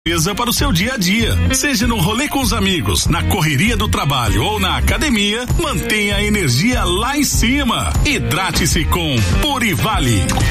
Para o seu dia a dia, seja no rolê com os amigos, na correria do trabalho ou na academia, mantenha a energia lá em cima. Hidrate-se com Purivale.